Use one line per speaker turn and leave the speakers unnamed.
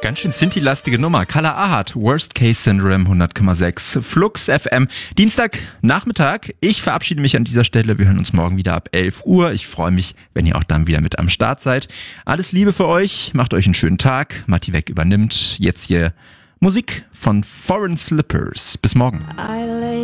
Ganz schön Sinti-lastige Nummer. Kala Ahad, Worst Case Syndrome 100,6. Flux FM. Dienstag Nachmittag. Ich verabschiede mich an dieser Stelle. Wir hören uns morgen wieder ab 11 Uhr. Ich freue mich, wenn ihr auch dann wieder mit am Start seid. Alles Liebe für euch. Macht euch einen schönen Tag. Matti Weg übernimmt jetzt hier Musik von Foreign Slippers. Bis morgen.